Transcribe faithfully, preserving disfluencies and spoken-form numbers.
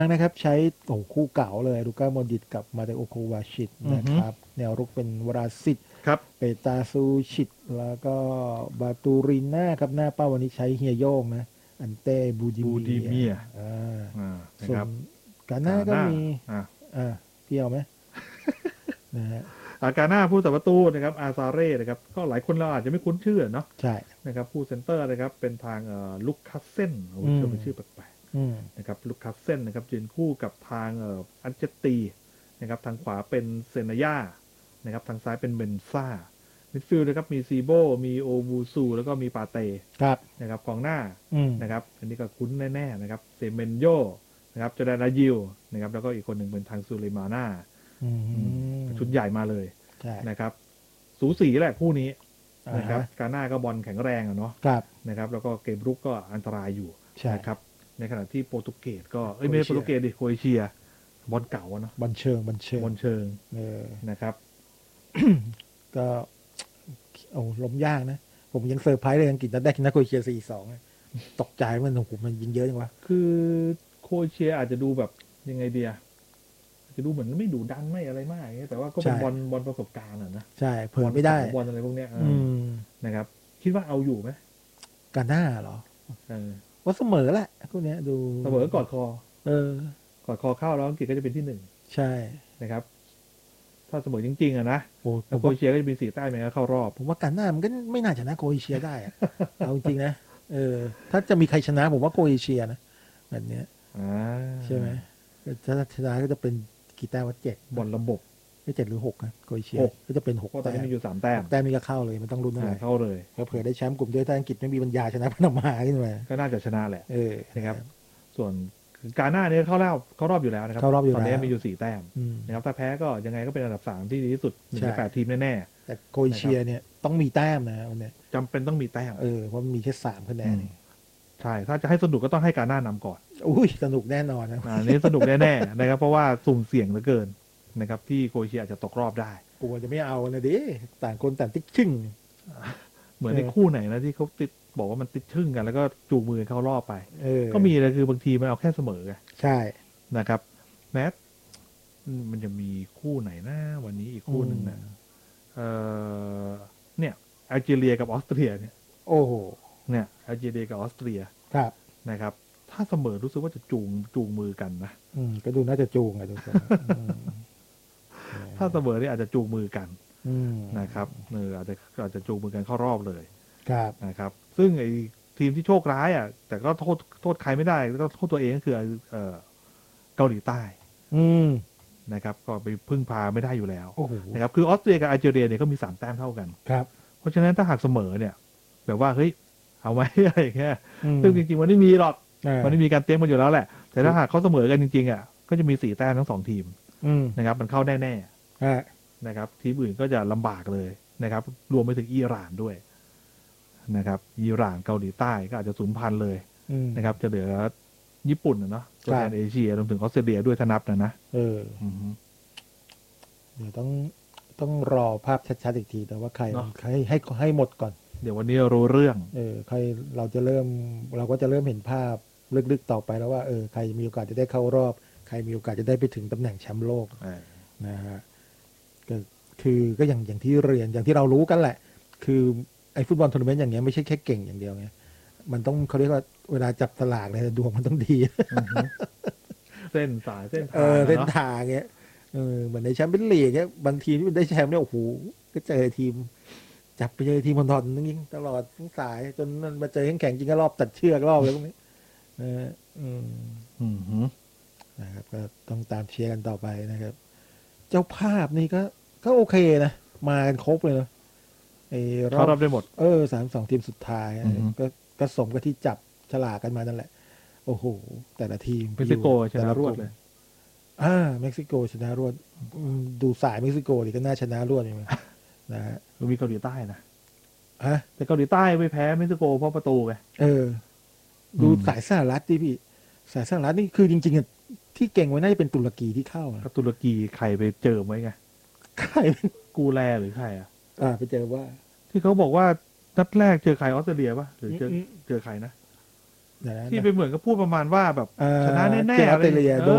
นะครับใช้โอ้คู่เก่าเลยลูก้าโมดริตกับมาเตโอโควาชิตอือฮึนะครับแนวรุกเป็นวราซิตครับเปตาซูชิตแล้วก็บาตูริน่าครับหน้าเป้าวันนี้ใช้เฮียโย่งนะอันเต้บูดิบูเมียดิเมียอ่าอ่านะส่วนครับกาน่ากาหน้าก็มีอ่าอ่าเพี่เอาไหมนะฮะอากาหน้าผู้สับประตูนะครับอาซาเร่นะครับก็หลายคนเราอาจจะไม่คุ้นชื่อเนาะใช่นะครับผู้เซนเตอร์นะครับเป็นทางเอ่อลุคคัสเซนโอ้อืมชื่อเป็นชื่อแปลกอืมๆนะครับลุคคัสเซนนะครับยืนคู่กับทางเอ่ออันเจตตีนะครับทางขวาเป็นเซนายานะครับทางซ้ายเป็นเบนซ่ามิดฟิลด์นะครับมีซีโบมีโอบูซูแล้วก็มีปาเตครับนะครับกองหน้าอืมนะครับอันนี้ก็คุ้นแน่ๆนะครับเซเมนโยนะครับจอร์แดนอายิวนะครับแล้วก็อีกคนหนึ่งเป็นทางซูเลมาน่าอืมชุดใหญ่มาเลยใช่นะครับสูสีแหละคู่นี้อ่านะครับฮะกาหน้าก็บอลแข็งแรงอะเนาะครับนะครับแล้วก็เกมรุกก็อันตรายอยู่ใช่นะครับในขณะที่โปรตุเกสก็เอ้ยไม่ใช่โครเอเชียโปรตุเกสดิโครเอเชียบอลเก่าอะเนาะบันเชิงบันเชิงบอลเชิงเออนะครับก็โอ้ล้มยากนะ ผมยังเซอร์ไพรส์เลยอังกฤษนัดแรกชนะโครเอเชียสี่สองตกใจมันโอ้โหมันยิงเยอะจังวะคือโครเอเชียอาจจะดูแบบยังไงเดียอาจจะดูเหมือนไม่ดูดันไม่อะไรมากอย่างเงี้ยแต่ว่าก็เป็นบอลบอลประสบการณ์อะนะใช่เผื่อไม่ได้บอลอะไรพวกเนี้ยเอออืมนะครับคิดว่าเอาอยู่ไหมกาหน้าเหรอเออว่าเสมอแหละพวกเนี้ยดูเสมอกอดคอเออกอดคอเข้าแล้วอังกฤษก็จะเป็นที่หนึ่งใช่นะครับถ้าเสมอจริงๆอะนะโอ้ผแล้วมโครว่าเอเชียก็จะมีสี่แต้มไหมเข้ารอบผมว่ากาหน้ามันก็ไม่น่าชนะโครเอเชียได้อะเอาจริงๆนะเออ ถ้าจะมีใครชนะผมว่าโครเอเชียนะแบบเนี้ยอ่าใช่ไหมถ้าชนะก็จะเป็นกี่แต้มว่าเจ็ดบอลระบบไม่เจ็ดหรือหกนะโครเอเชียหกก็จะเป็นหกเพราะตอนแต้นี้มมีอยู่สามแต้มแต้มนี้ก็เข้าเลยมันต้องรุ้นอะไรอ่าเข้าเลยเผื่อได้แชมป์กลุ่มด้วยถ้าอังกฤษไม่มีปัญญาชนะพนามาขึ้นมาก็น่าจะชนะแหละเออนะครับ ส่วนกาหน้าเนี่ยเข้ารอบเข้ารอบอยู่แล้วนะครับเข้ารอบอยู่ตอนนี้แล้วมีอยู่สี่แต้มอืมนะครับถ้าแพ้ก็ยังไงก็เป็นอันดับสามที่ดีที่สุดหนึ่งใช่ในแปดทีมแน่แต่โครเอเชียเนี่ยต้องมีแต้มนะวันเนี้ยๆจำเป็นต้องมีแต้มเออเพราะมันมีแค่สามคะแนนเองใช่ถ้าจะให้สนุกก็ต้องให้กาหน้านำก่อนอุ้ยสนุกแน่นอนนะอะอันนี้สนุกแน่ๆ นะครับเพราะว่าสุ่มเสี่ยงเหลือเกินนะครับที่โครเอเชียอาจจะตกรอบได้กลัวจะไม่เอานะดิต่างคนต่างติ๊กชึ่งเหมือนในเออคู่ไหนนะที่เขาติดบอกว่ามันติดชึ่งกัน แล้วก็จูงมือกันเข้ารอบไปเออก็มีเลยคือบางทีมันเอาแค่เสมอไงใช่นะครับแม้อืมมันจะมีคู่ไหนนะวันนี้อีกคู่หนึ่งนะเออเนี่ยแอลจีเรียกับออสเตรียเนี่ยโอ้โหเนี่ยแอลจีเรียกับออสเตรียครับนะครับถ้าเสมอรู้สึกว่าจะจูงจูงมือกันนะอืมก็ดูน่าจะจูงอะทุกคนอืมถ้าเสมอนี่อาจจะจูงมือกันอืมนะครับเอออาจจะอาจจะจูงมือกันเข้ารอบเลยครับนะครับซึ่งไอ้ทีมที่โชคร้ายอ่ะแต่ก็โทษโทษใครไม่ได้ก็โทษตัวเองก็คือเอ่อเกาหลีใต้อืมนะครับก็ไปพึ่งพาไม่ได้อยู่แล้วโอ้โหนะครับคือออสเตรียกับไอจีเรียเนี่ยก็มีสามแต้มเท่ากันครับเพราะฉะนั้นถ้าหากเสมอเนี่ยแบบว่าเฮ้ยเอาไหม อะไรอย่างเงี้ยอืมซึ่งจริงๆมันไม่มีหรอกอ่ามันไม่มีการเตรียมมันอยู่แล้วแหละ แต่ถ้าหากเขาเสมอกันจริงๆอ่ะก็จะมีสี่แต้มทั้งสองทีมอืมนะครับมันเข้าแน่อ่าๆนะครับทีมอื่นก็จะลำบากเลยนะครับรวมไปถึงอิหร่านด้วยนะครับอิหร่านเกาหลีใต้ก็อาจจะสูญพันธุ์เลยอืมนะครับจะเหลือญี่ปุ่นนะเนาะตัวแทนครับเอเชียรวมถึงออสเตรเลียด้วยถ้านับนะนะเอออือฮึเดี๋ยวต้องต้องรอภาพชัดๆอีกทีแต่ว่าใครเนอะใครให้ให้หมดก่อนเดี๋ยววันนี้รู้เรื่องเออใครเราจะเริ่มเราก็จะเริ่มเห็นภาพลึกๆต่อไปแล้วว่าเออใครมีโอกาสจะได้เข้ารอบ ใครมีโอกาสจะได้ไปถึงตำแหน่งแชมป์โลกเออนะฮะก็คือก็อย่างอย่างที่เรียนอย่างที่เรารู้กันแหละ คือไอ้ฟุตบอลทัวร์นาเมนต์อย่างเงี้ยไม่ใช่แค่เก่งอย่างเดียวไงมันต้องเขาเรียกว่าเวลาจับสลากเนี่ยดวงมันต้องดีอือฮึเส้นสายเส้นเอทางออะเส้นเนาะทางเงี้ยเออเหมือนในแชมเปี้ยนลีกเงี้ยบางทีมที่มันได้แชมป์เนี่ยโอ้โหก็เจอทีม จับไปเจอทีมบอลทอนนึงยิงตลอดทั้งสาย จนมันมาเจอแข่งแข่งจริงก็รอบตัดเชือกรอบอะไรพวกนี้เอออืมอือฮึนะครับก็ต้องตามเชียร์กันต่อไปนะครับ เจ้าภาพนี่ก็ก็โอเคนะมากันครบเลยเนาะไอ้รเขาอบรับได้หมดเออสามสองทีมสุดท้ายอือฮึก็ก็สมกับที่จับฉลากกันมานั่นแหละ โอ้โห แต่ละทีมเม็กซิโกชแต่นะละรวดกเลลุ่ยมอ่าเม็กซิโกชนะรวดอืมดูสายเม็กซิโกดิก็น่าชนะรวดอยู่มั้ย นะฮะมันมีเกาหลีใต้นะฮะแต่เกาหลีใต้ไม่แพ้เม็กซิโกเพราะประตูไงเออ ดูอืมสายสหรัฐดิพี่ สายสหรัฐนี่คือจริงๆอะที่เก่งไว้น่าจะเป็นตุรกีที่เข้านะก็ตุรกีใครไปเจอไว้ไงใครเป็นกูแลหรือใครอ่ะอ่าไปเจอว่าที่เขาบอกว่านัดแรกเจอใครออสเตรเลียปะหรือเจออืมเจอใครนะเดี๋ยวนะที่ไปเหมือนกับพูดประมาณว่าแบบอ่าชนะแน่ๆเจอออสเตรเลียอะไรโดน